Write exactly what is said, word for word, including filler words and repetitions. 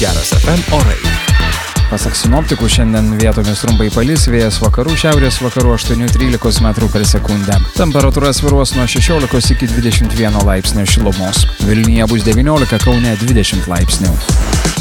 Geras F M orai. Pasak sinoptikų, šiandien vietomis trumpai palis, vėjas vakarų šiaurės vakarų aštuoni trylika metrų per sekundę. Temperatūra svyruos nuo šešiolikos iki dvidešimt vieno laipsnio šilumos. Vilniuje bus devyniolika, Kaune dvidešimt laipsnių.